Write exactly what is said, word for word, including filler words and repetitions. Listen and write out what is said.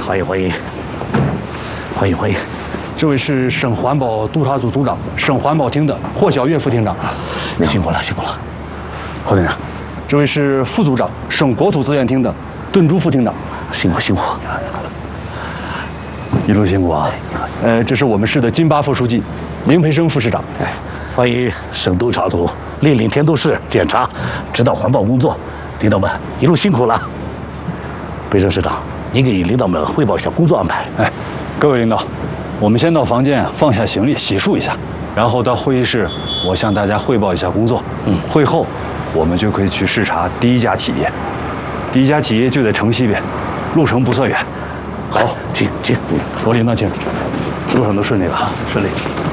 欢迎欢迎，欢迎欢迎。 这位是省环保督察组组长、省环保厅的霍小月副厅长。 辛苦了辛苦了，霍厅长。 这位是副组长、省国土资源厅的顿珠副厅长。 辛苦辛苦， 一路辛苦啊！呃，这是我们市的金巴副书记林培生副市长。 哎，欢迎省督察组莅临天都市检查，指导环保工作。领导们一路辛苦了。培生市长，您给领导们汇报一下工作安排。 哎，各位领导，我们先到房间放下行李，洗漱一下，然后到会议室，我向大家汇报一下工作。嗯，会后我们就可以去视察第一家企业。第一家企业就在城西边，路程不算远。 好，请请， 罗领导请，路上都顺利吧？ 顺利。